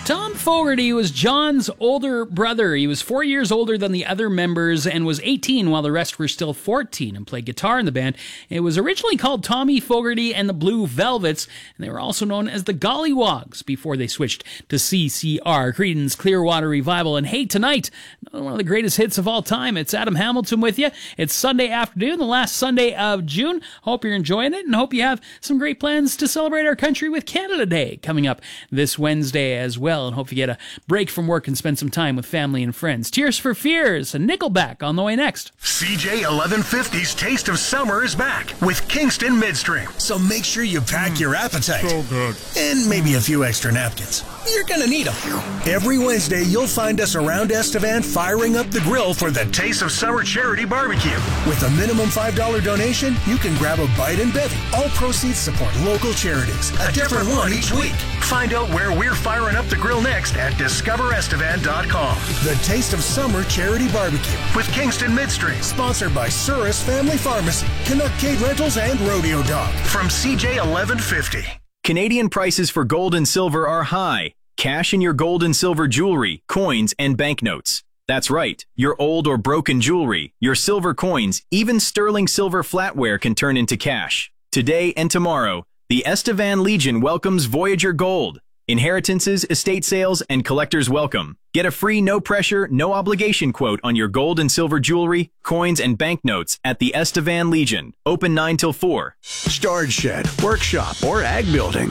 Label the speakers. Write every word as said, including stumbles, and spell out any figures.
Speaker 1: Tom Fogarty was John's older brother. He was four years older than the other members and was eighteen while the rest were still fourteen and played guitar in the band. It was originally called Tommy Fogarty and the Blue Velvets, and they were also known as the Gollywogs before they switched to C C R, Creedence Clearwater Revival. And hey, tonight, one of the greatest hits of all time. It's Adam Hamilton with you. It's Sunday afternoon, the last Sunday of June. Hope you're enjoying it and hope you have some great plans to celebrate our country with Canada Day coming up this Wednesday as well. And hope you get a break from work and spend some time with family and friends. Tears for Fears and Nickelback on the way next.
Speaker 2: C J eleven fifty's Taste of Summer is back with Kingston Midstream. So make sure you pack mm, your appetite.
Speaker 3: So good.
Speaker 2: And maybe a few extra napkins. You're gonna need them. Every Wednesday, you'll find us around Estevan firing up the grill for the Taste of Summer Charity Barbecue. With a minimum five dollars donation, you can grab a bite and bevy. All proceeds support local charities. A, a different, different one each week. Find out where we're firing up the grill next at discover estevan dot com. The Taste of Summer Charity Barbecue with Kingston Midstream. Sponsored by Surus Family Pharmacy, Canuck Cade Rentals, and Rodeo Dog. From C J eleven fifty.
Speaker 4: Canadian prices for gold and silver are high. Cash in your gold and silver jewelry, coins, and banknotes. That's right, your old or broken jewelry, your silver coins, even sterling silver flatware can turn into cash. Today and tomorrow, the Estevan Legion welcomes Voyager Gold. Inheritances, estate sales, and collectors welcome. Get a free, no-pressure, no-obligation quote on your gold and silver jewelry, coins, and banknotes at the Estevan Legion. Open nine till four.
Speaker 5: Storage shed, workshop, or ag building.